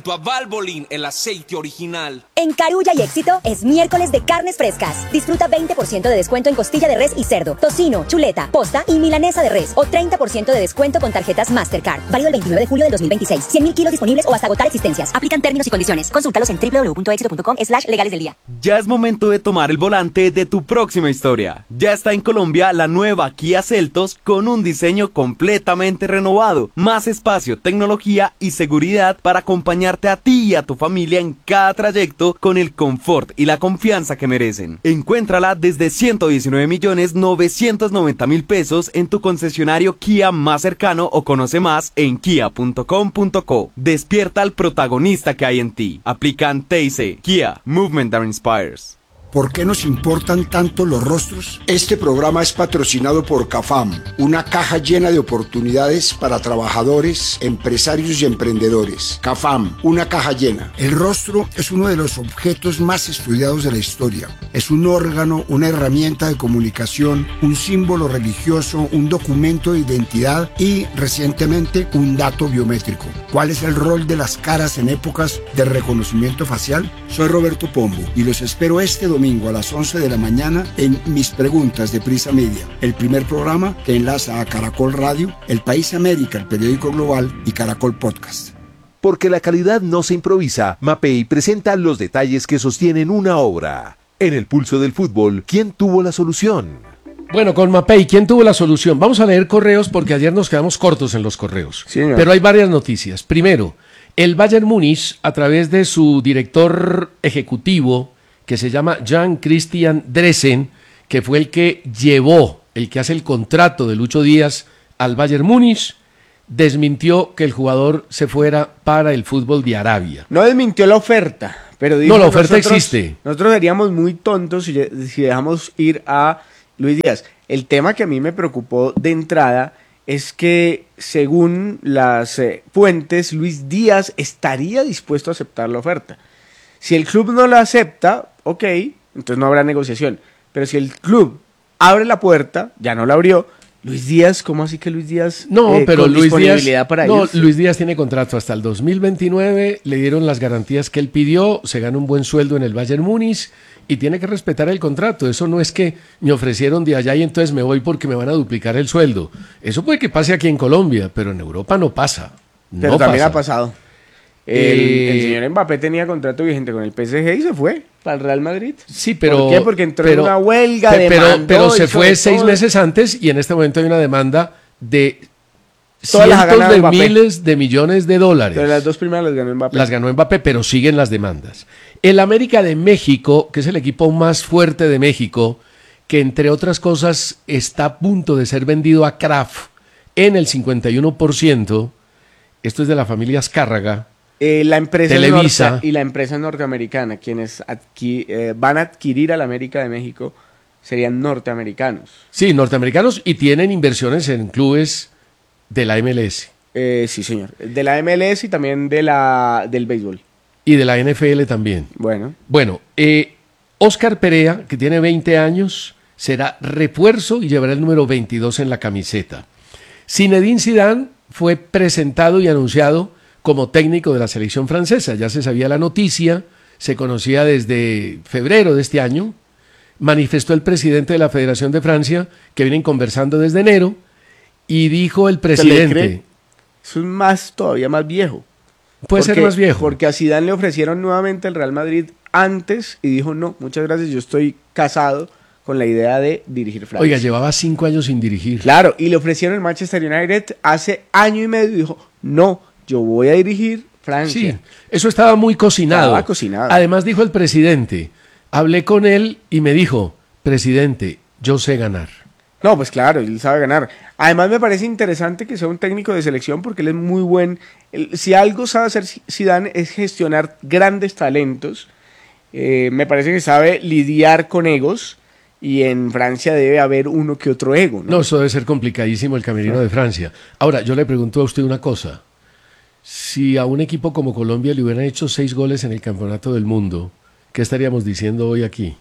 A Valvoline, el aceite original. En Carulla y Éxito es miércoles de carnes frescas. Disfruta 20% de descuento en costilla de res y cerdo, tocino, chuleta, posta y milanesa de res. O 30% de descuento con tarjetas Mastercard. Válido el 29 de julio del 2026. 100.000 kilos disponibles o hasta agotar existencias. Aplican términos y condiciones. Consúltalos en www.exito.com/legales del día. Ya es momento de tomar el volante de tu próxima historia. Ya está en Colombia la nueva Kia Seltos con un diseño completamente renovado. Más espacio, tecnología y seguridad para acompañar a ti y a tu familia en cada trayecto con el confort y la confianza que merecen. Encuéntrala desde 119.990.000 pesos en tu concesionario Kia más cercano o conoce más en kia.com.co. Despierta al protagonista que hay en ti. Aplican TIC. Kia, Movement that Inspires. ¿Por qué nos importan tanto los rostros? Este programa es patrocinado por CAFAM, una caja llena de oportunidades para trabajadores, empresarios y emprendedores. CAFAM, una caja llena. El rostro es uno de los objetos más estudiados de la historia. Es un órgano, una herramienta de comunicación, un símbolo religioso, un documento de identidad y, recientemente, un dato biométrico. ¿Cuál es el rol de las caras en épocas de reconocimiento facial? Soy Roberto Pombo y los espero este domingo a las 11 de la mañana en Mis Preguntas de Prisa Media, el primer programa que enlaza a Caracol Radio, El País América, el periódico global y Caracol Podcast. Porque la calidad no se improvisa, Mapei presenta los detalles que sostienen una obra. En el pulso del fútbol, ¿quién tuvo la solución? Bueno, con Mapei, ¿quién tuvo la solución? Vamos a leer correos porque ayer nos quedamos cortos en los correos. Sí, pero hay varias noticias. Primero, el Bayern Múnich, a través de su director ejecutivo, que se llama Jan Christian Dressen, que fue el que hace el contrato de Lucho Díaz al Bayern Múnich, desmintió que el jugador se fuera para el fútbol de Arabia. No desmintió la oferta, pero dijo, no, la oferta existe. Nosotros seríamos muy tontos si dejamos ir a Luis Díaz. El tema que a mí me preocupó de entrada es que, según las fuentes, Luis Díaz estaría dispuesto a aceptar la oferta. Si el club no la acepta, ok, entonces no habrá negociación. Pero si el club abre la puerta, ya no la abrió, Luis Díaz, ¿cómo así que Luis Díaz? No, pero con Luis Díaz, para ellos? Luis Díaz tiene contrato hasta el 2029, le dieron las garantías que él pidió, se gana un buen sueldo en el Bayern Múnich y tiene que respetar el contrato. Eso no es que me ofrecieron de allá y entonces me voy porque me van a duplicar el sueldo. Eso puede que pase aquí en Colombia, pero en Europa no pasa. Pero también ha pasado. El señor Mbappé tenía contrato vigente con el PSG y se fue para el Real Madrid. Sí, pero ¿por qué? Porque entró en una huelga, pero se fue 6 meses antes y en este momento hay una demanda de todas cientos de miles de millones de dólares. Pero las dos primeras las ganó Mbappé. Las ganó Mbappé, pero siguen las demandas. El América de México, que es el equipo más fuerte de México, que entre otras cosas está a punto de ser vendido a Kraft en el 51%, esto es de la familia Azcárraga, la empresa Televisa y la empresa norteamericana, quienes van a adquirir al América de México, serían norteamericanos. Sí, norteamericanos y tienen inversiones en clubes de la MLS. Sí, señor. De la MLS y también del béisbol. Y de la NFL también. Bueno, Oscar Perea, que tiene 20 años, será refuerzo y llevará el número 22 en la camiseta. Zinedine Zidane fue presentado y anunciado como técnico de la selección francesa. Ya se sabía la noticia, se conocía desde febrero de este año. Manifestó el presidente de la Federación de Francia, que vienen conversando desde enero, y dijo el presidente... Eso es todavía más viejo. Puede ser más viejo. Porque a Zidane le ofrecieron nuevamente el Real Madrid antes y dijo, no, muchas gracias, yo estoy casado con la idea de dirigir Francia. Oiga, llevaba 5 años sin dirigir. Claro, y le ofrecieron el Manchester United hace año y medio y dijo, no, yo voy a dirigir Francia. Sí, eso estaba muy cocinado. Estaba cocinado. Además dijo el presidente, hablé con él y me dijo, presidente, yo sé ganar. No, pues claro, él sabe ganar. Además me parece interesante que sea un técnico de selección porque él es muy buen. Si algo sabe hacer Zidane es gestionar grandes talentos. Me parece que sabe lidiar con egos y en Francia debe haber uno que otro ego, ¿no? No, eso debe ser complicadísimo el camerino de Francia. Ahora, yo le pregunto a usted una cosa. Si a un equipo como Colombia le hubieran hecho 6 goles en el Campeonato del Mundo, ¿qué estaríamos diciendo hoy aquí?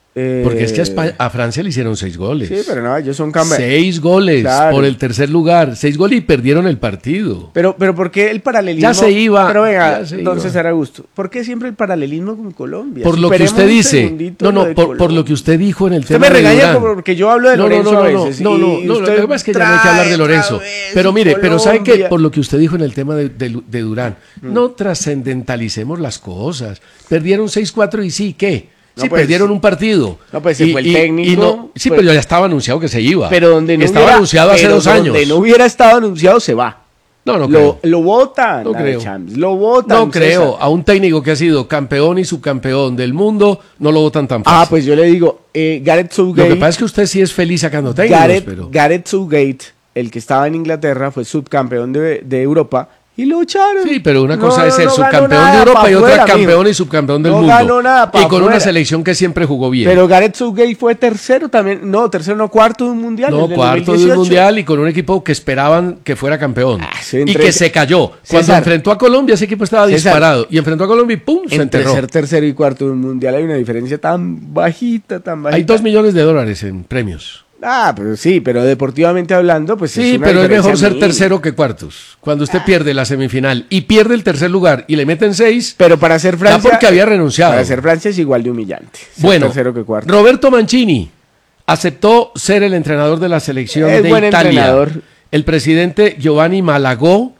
Porque es que a Francia le hicieron 6 goles. Sí, pero no, ellos son campeones. 6 goles por el tercer lugar. 6 goles y perdieron el partido. Pero ¿por qué el paralelismo? Ya se iba. Pero venga, entonces era gusto. ¿Por qué siempre el paralelismo con Colombia? Por lo que usted dice. Por lo que usted dijo en el tema de Durán. Usted me regaña porque yo hablo de Lorenzo a veces. No, lo que pasa es que ya no hay que hablar de Lorenzo. Pero mire, pero ¿sabe qué? Por lo que usted dijo en el tema de Durán, no trascendentalicemos las cosas. Perdieron 6-4 y sí, ¿qué? Sí, pues, perdieron un partido. No, pues se fue el técnico. Sí, pero ya estaba anunciado que se iba. Pero donde no estaba anunciado hace 2 años. Donde no hubiera estado anunciado, se va. No creo. Lo votan. No creo. Lo votan. No creo. A un técnico que ha sido campeón y subcampeón del mundo, no lo votan tan fácil. Pues yo le digo, Gareth Southgate. Lo que pasa es que usted sí es feliz sacando técnicos, Gareth Southgate, el que estaba en Inglaterra, fue subcampeón de Europa. Y lo echaron. Sí, pero una cosa es ser subcampeón de Europa y otra campeón y subcampeón del mundo. No ganó nada y con una selección que siempre jugó bien. Pero Gareth Southgate fue tercero también. No, cuarto de un mundial. No, cuarto de un mundial y con un equipo que esperaban que fuera campeón. Y que se cayó. Cuando enfrentó a Colombia, ese equipo estaba disparado. Y enfrentó a Colombia y ¡pum! Se enterró. Entre ser tercero y cuarto de un mundial hay una diferencia tan bajita, tan bajita. Hay $2 millones en premios. Pero sí, pero deportivamente hablando, pues sí, pero es mejor ser tercero que cuartos. Cuando usted pierde la semifinal y pierde el tercer lugar y le meten 6, pero para ser Francia, porque había renunciado. Para ser Francia es igual de humillante. Bueno, tercero que cuarto. Roberto Mancini aceptó ser el entrenador de la selección de Italia. Entrenador. El presidente Giovanni Malagò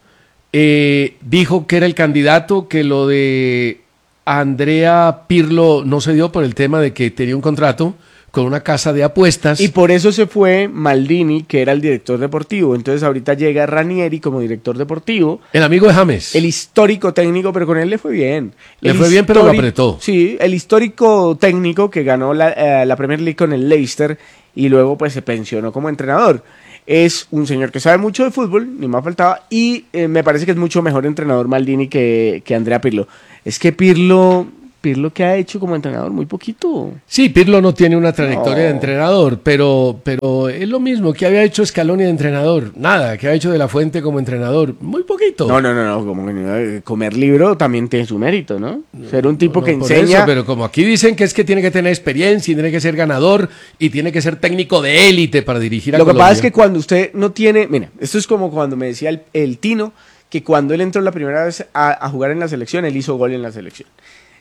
dijo que era el candidato, que lo de Andrea Pirlo no se dio por el tema de que tenía un contrato con una casa de apuestas. Y por eso se fue Maldini, que era el director deportivo. Entonces ahorita llega Ranieri como director deportivo. El amigo de James. El histórico técnico, pero con él le fue bien. Le fue bien, pero lo apretó. Sí, el histórico técnico que ganó la Premier League con el Leicester y luego pues se pensionó como entrenador. Es un señor que sabe mucho de fútbol, ni más faltaba, y me parece que es mucho mejor entrenador Maldini que Andrea Pirlo. Es que Pirlo que ha hecho como entrenador muy poquito. Sí, Pirlo no tiene una trayectoria de entrenador, pero es lo mismo que había hecho Scaloni de entrenador. Nada, que ha hecho De La Fuente como entrenador. Muy poquito. No, como comer libro también tiene su mérito, ¿no? Ser un tipo que enseña. Eso, pero como aquí dicen que es que tiene que tener experiencia y tiene que ser ganador y tiene que ser técnico de élite para dirigir a Colombia. Lo que pasa es que cuando usted no tiene. Mira, esto es como cuando me decía el Tino que cuando él entró la primera vez a jugar en la selección, él hizo gol en la selección.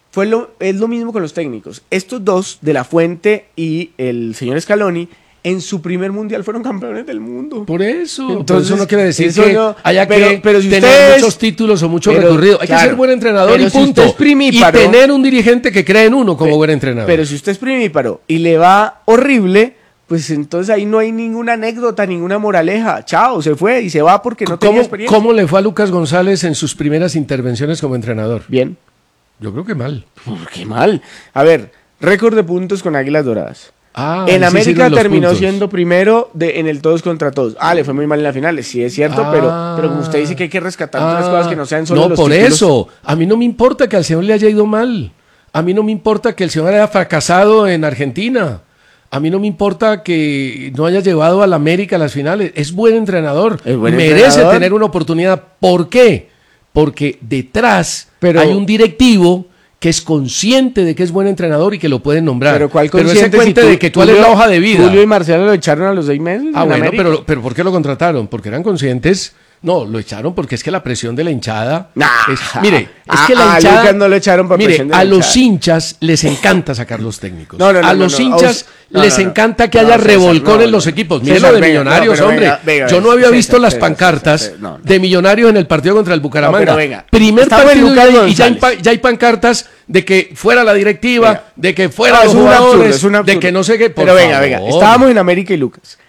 Es lo mismo con los técnicos. Estos dos, De La Fuente y el señor Scaloni, en su primer mundial fueron campeones del mundo. Por eso. Entonces, eso no quiere decir eso que no, haya pero si tener muchos títulos o mucho recorrido. Hay que ser buen entrenador y punto. Si y tener un dirigente que cree en uno como buen entrenador. Pero si usted es primíparo y le va horrible, pues entonces ahí no hay ninguna anécdota, ninguna moraleja. Chao, se fue y se va porque no tenía experiencia. ¿Cómo le fue a Lucas González en sus primeras intervenciones como entrenador? Bien. Yo creo que mal. ¿Por qué mal? A ver, récord de puntos con Águilas Doradas. En América terminó siendo primero en el todos contra todos. Le fue muy mal en la final, sí es cierto, pero como usted dice que hay que rescatar otras cosas que no sean solo los títulos. No, por eso. A mí no me importa que al señor le haya ido mal. A mí no me importa que el señor haya fracasado en Argentina. A mí no me importa que no haya llevado a la América a las finales. Es buen entrenador. Merece tener una oportunidad. ¿Por qué? Porque detrás hay un directivo que es consciente de que es buen entrenador y que lo pueden nombrar. Pero ¿cuál consciente? Pero ese cuento de que cuál es la hoja de vida. Julio y Marcelo lo echaron a los 6 meses. Bueno, pero ¿por qué lo contrataron? Porque eran conscientes. No, lo echaron porque es que la presión de la hinchada. Mire, es que la hinchada. Lucas no lo echaron por presión de la hinchada. A los hinchas les encanta sacar los técnicos. A los hinchas les encanta que haya revolcón en los equipos. Mire lo de Millonarios, hombre. Yo no había visto las pancartas de Millonarios en el partido contra el Bucaramanga. Primer partido y ya hay pancartas de que fuera la directiva, de que fuera los jugadores, de que no sé qué. Pero venga, estábamos en América y Lucas.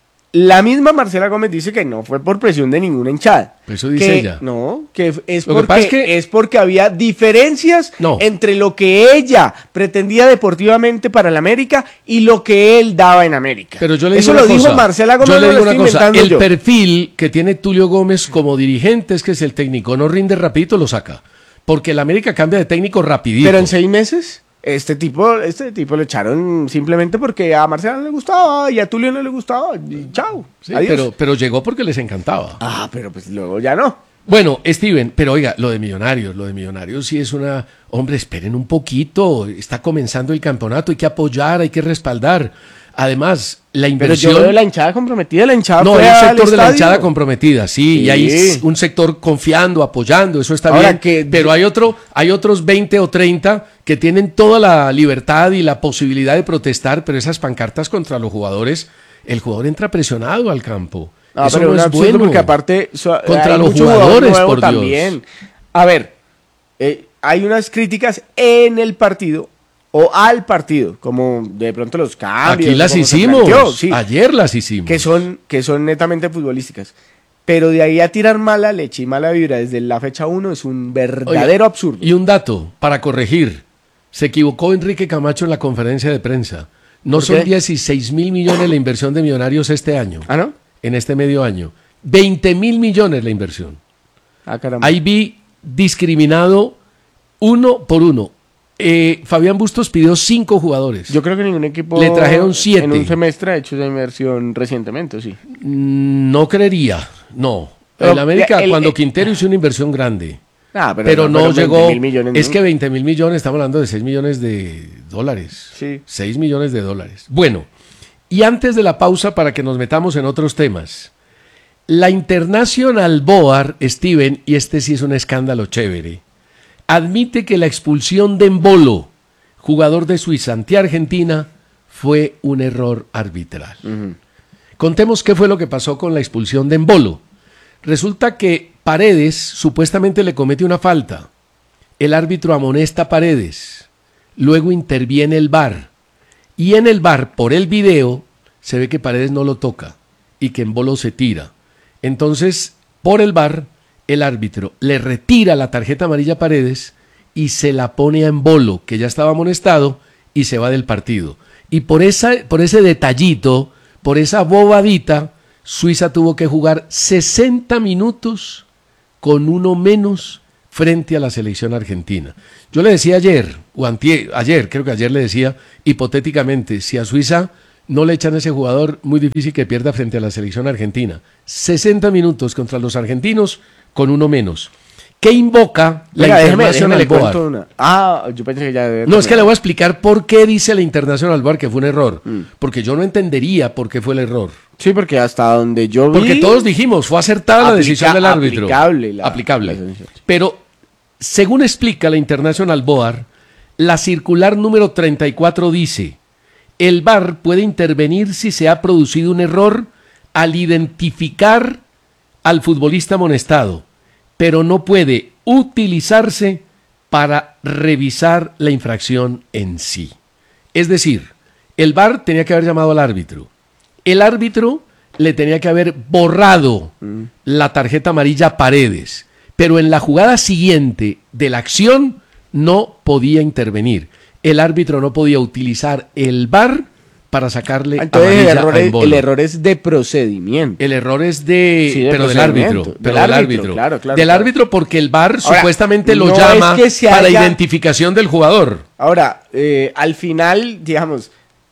La misma Marcela Gómez dice que no fue por presión de ninguna hinchada. Eso dice ella. No, que es porque había diferencias entre lo que ella pretendía deportivamente para la América y lo que él daba en América. Pero yo le digo Eso lo dijo Marcela Gómez. Yo le digo una cosa, el perfil que tiene Tulio Gómez como dirigente es que si el técnico no rinde rapidito, lo saca. Porque la América cambia de técnico rapidito. Pero en 6 meses... Este tipo lo echaron simplemente porque a Marcela no le gustaba y a Tulio no le gustaba y chao. Sí, pero llegó porque les encantaba. Pero pues luego ya no. Bueno, Steven, pero oiga, lo de Millonarios sí es una... Hombre, esperen un poquito, está comenzando el campeonato, hay que apoyar, hay que respaldar. Además, la inversión... Pero yo veo la hinchada comprometida, la hinchada No, fue hay un al sector de la estadio. hinchada comprometida, sí, y hay un sector confiando, apoyando, eso está Ahora bien, pero hay otros 20 o 30 que tienen toda la libertad y la posibilidad de protestar, pero esas pancartas contra los jugadores, el jugador entra presionado al campo. No, Eso pero no un es absurdo bueno. porque aparte Contra hay los mucho jugador jugadores, nuevo por Dios. también. A ver, hay unas críticas en el partido o al partido, como de pronto los cambios. Aquí las como se hicimos, planteó, sí, ayer las hicimos. que son netamente futbolísticas. Pero de ahí a tirar mala leche y mala vibra desde la fecha 1 es un verdadero absurdo. Y un dato para corregir. Se equivocó Enrique Camacho en la conferencia de prensa. No ¿Por son qué? 16 mil millones la inversión de Millonarios este año. ¿Ah, no? En este medio año. 20 mil millones la inversión. Ah, caramba. Ahí vi discriminado uno por uno. Fabián Bustos pidió 5 jugadores. Yo creo que ningún equipo Le trajeron 7. en un semestre ha hecho esa inversión recientemente, ¿o sí? No creería, no. Pero, En América, el- cuando Quintero hizo una inversión grande, Ah, pero no 20 llegó. mil millones, Es ¿no? que 20 mil millones, estamos hablando de 6 millones de dólares. Sí. 6 millones de dólares. Bueno, y antes de la pausa, para que nos metamos en otros temas, la International Board, Steven, y este sí es un escándalo chévere, admite que la expulsión de Embolo, jugador de Suiza ante Argentina, fue un error arbitral. Contemos qué fue lo que pasó con la expulsión de Embolo. Resulta que Paredes supuestamente le comete una falta. El árbitro amonesta a Paredes. Luego interviene el VAR. Y en el VAR, por el video, se ve que Paredes no lo toca y que Embolo se tira. Entonces, por el VAR, el árbitro le retira la tarjeta amarilla a Paredes y se la pone a Embolo, que ya estaba amonestado, y se va del partido. Y por ese detallito, por esa bobadita, Suiza tuvo que jugar 60 minutos con uno menos frente a la selección argentina. Yo le decía ayer, creo que ayer le decía, hipotéticamente, si a Suiza no le echan a ese jugador, muy difícil que pierda frente a la selección argentina. 60 minutos contra los argentinos con uno menos. ¿Qué invoca la Venga, International le Board? cuento una. Ah, yo pensé que ya debe No, es que terminar. le voy a explicar por qué dice la International Board que fue un error. Porque yo no entendería por qué fue el error. Sí, porque hasta donde yo vi... Porque todos dijimos, fue acertada la decisión del árbitro. Aplicable. Pero, según explica la International Board, la circular número 34 dice, el VAR puede intervenir si se ha producido un error al identificar al futbolista amonestado, pero no puede utilizarse para revisar la infracción en sí. Es decir, el VAR tenía que haber llamado al árbitro. El árbitro le tenía que haber borrado la tarjeta amarilla a Paredes, pero en la jugada siguiente de la acción no podía intervenir. El árbitro no podía utilizar el VAR para sacarle Entonces amarilla a Embolo. el error es de procedimiento. El error es de, Sí, de pero del procedimiento. árbitro, Del pero del árbitro, árbitro. claro, Del claro. árbitro porque el VAR Ahora, supuestamente lo no llama es que se para haya- identificación del jugador. Ahora, al final, digamos,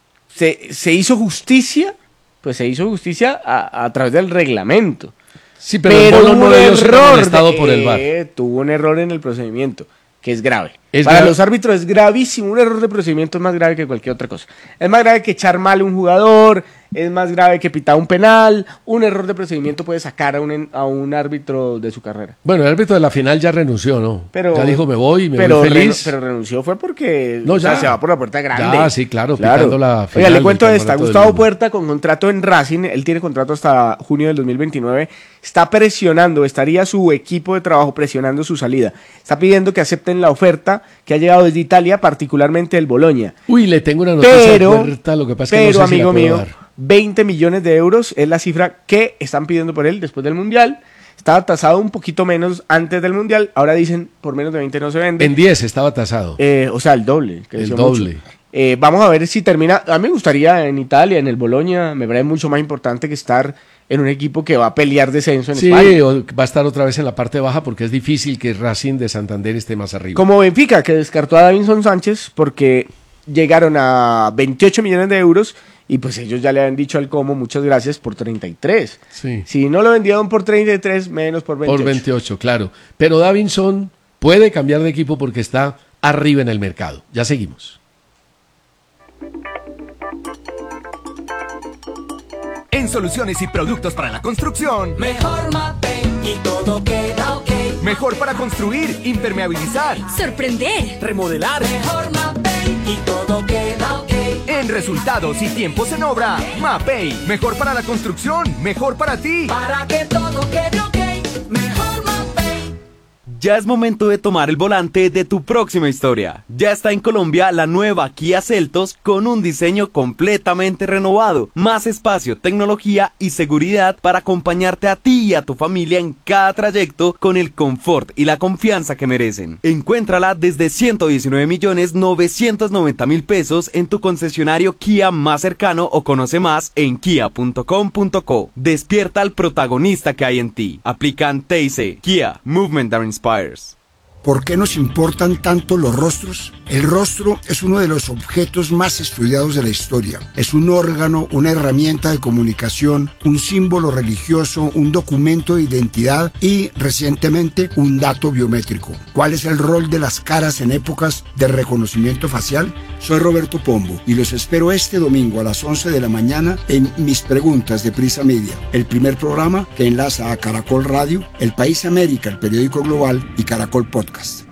se hizo justicia, pues se hizo justicia a través del reglamento. Sí, pero Embolo no debió ser amonestado por el VAR. Tuvo un error en el procedimiento, que es grave. Es Para grave. los árbitros es gravísimo, un error de procedimiento es más grave que cualquier otra cosa. Es más grave que echar mal a un jugador, es más grave que pitar un penal, un error de procedimiento puede sacar a un árbitro de su carrera. Bueno, el árbitro de la final ya renunció, ¿no? Pero, ya dijo, me voy pero feliz. pero renunció fue porque No, o sea, ya. se va por la puerta grande. Ya, sí, claro, pitando la Oiga, final le cuento del esta. Campeonato del Gustavo Mundo. Puerta con contrato en Racing, él tiene contrato hasta junio del 2029, está presionando, estaría su equipo de trabajo presionando su salida. Está pidiendo que acepten la oferta que ha llegado desde Italia, particularmente del Boloña. Uy, le tengo una noticia Pero, a Puerta, lo que pasa es que no sé si la amigo puedo mío, dar. 20 millones de euros es la cifra que están pidiendo por él después del Mundial. Estaba tasado un poquito menos antes del Mundial. Ahora dicen por menos de 20 no se vende. En 10 estaba tasado. O sea, el doble. Que El decía doble. mucho. Vamos a ver si termina. A mí me gustaría en Italia, en el Boloña, me parece mucho más importante que estar en un equipo que va a pelear descenso en Sí, España. o va a estar otra vez en la parte baja porque es difícil que Racing de Santander esté más arriba. Como Benfica, que descartó a Davinson Sánchez porque llegaron a 28 millones de euros y pues ellos ya le han dicho al Como muchas gracias por 33. Sí. Si no lo vendieron por 33, menos por 28. Por 28, claro. Pero Davinson puede cambiar de equipo porque está arriba en el mercado. Ya seguimos. En soluciones y productos para la construcción, Mejor Mapei y todo queda ok. mejor para construir, impermeabilizar, Sorprender. remodelar. Mejor Mapei y todo queda ok. En resultados y tiempos en obra, Mapei, mejor para la construcción, mejor para ti. Para que todo quede ok. Mejor Mapei. Ya es momento de tomar el volante de tu próxima historia. Ya está en Colombia la nueva Kia Seltos con un diseño completamente renovado, más espacio, tecnología y seguridad para acompañarte a ti y a tu familia en cada trayecto con el confort y la confianza que merecen. Encuéntrala desde 119.990.000 pesos en tu concesionario Kia más cercano o conoce más en kia.com.co. Despierta al protagonista que hay en ti. Aplican TIC. Kia, Movement that Inspires. ¿Por qué nos importan tanto los rostros? El rostro es uno de los objetos más estudiados de la historia. Es un órgano, una herramienta de comunicación, un símbolo religioso, un documento de identidad y, recientemente, un dato biométrico. ¿Cuál es el rol de las caras en épocas de reconocimiento facial? Soy Roberto Pombo y los espero este domingo a las 11 de la mañana en Mis Preguntas de Prisa Media, el primer programa que enlaza a Caracol Radio, El País América, el periódico global y Caracol Podcast.